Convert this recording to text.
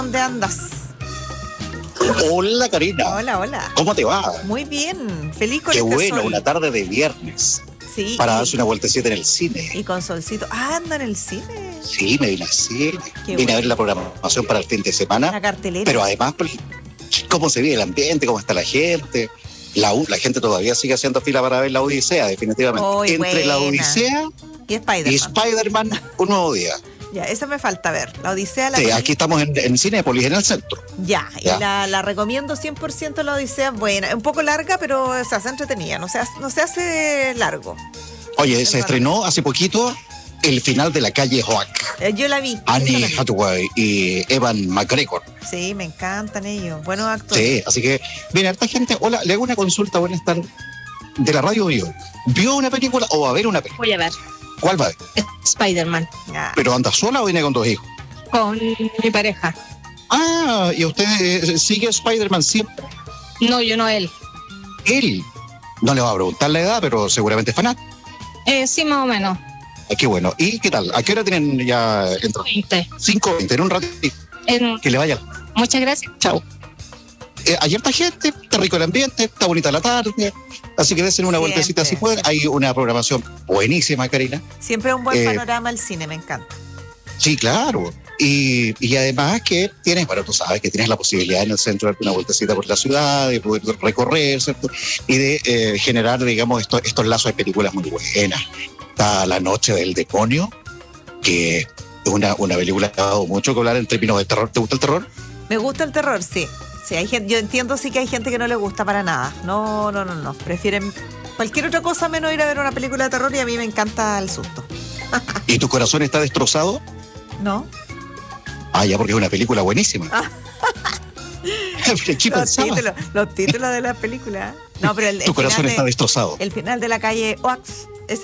¿Dónde andas? Hola, Karina. Hola, hola. ¿Cómo te va? Muy bien, feliz con Qué este bueno, sol. una tarde de viernes Sí, para darse una vueltecita en el cine. y con solcito. Ah, anda en el cine. Sí, me vine al cine. Qué Vine a ver bueno. la programación para el fin de semana. La cartelera. Pero además, pues, cómo se vive el ambiente, cómo está la gente. La gente todavía sigue haciendo fila para ver la Odisea, definitivamente. Muy Entre la buena. Odisea Y y Spider-Man. Spider-Man, un nuevo día. Ya, esa me falta ver. La Odisea la Sí, vi. aquí estamos en Cinépolis, en el centro. Ya, Ya. y la recomiendo 100% la Odisea. Buena, es un poco larga, pero se hace entretenida. No se hace largo. Oye, se estrenó hace poquito el final de La Calle Hoak. Yo la vi. Annie esa la vi. Hathaway y Evan McGregor. Sí, me encantan ellos. Buenos actores. Sí, así que, viene harta gente. Hola, le hago una consulta, buenas tardes. De la radio ¿Vio una película o va a ver una película? Voy a ver ¿Cuál va a ver? Spider-Man Ah, ¿Pero anda sola o viene con dos hijos? con mi pareja. Ah, ¿y usted sigue Spider-Man siempre? No, yo no él. Él. No le va a preguntar la edad, pero seguramente es fanático. Sí, más o menos. Ah, qué bueno. ¿Y qué tal? ¿A qué hora tienen ya entrado? 20. 5:20, en un ratito. Que le vaya. Muchas gracias. Chao. Hay harta gente, está rico el ambiente, está bonita la tarde, así que desen una Siempre, vueltecita si pueden. Hay una programación buenísima, Karina. siempre un buen Eh, panorama el cine, me encanta. Sí, claro. Y además que tienes, bueno, tú sabes que tienes la posibilidad en el centro de darte una vueltecita por la ciudad, de poder recorrer, ¿cierto? Y de generar, digamos, estos lazos de películas muy buenas. Está La Noche del Demonio, que es una película que ha dado mucho que hablar en términos de terror. ¿Te gusta el terror? Me gusta el terror, sí. Sí, hay gente, yo entiendo sí que hay gente que no le gusta para nada. No. Prefieren cualquier otra cosa menos ir a ver una película de terror y a mí me encanta el susto. ¿Y tu corazón está destrozado? ¿No? Ah, ya, porque es una película buenísima. ¿Qué pensabas? Los títulos de la película. No, pero el Tu corazón final está destrozado. el final de La Calle Oax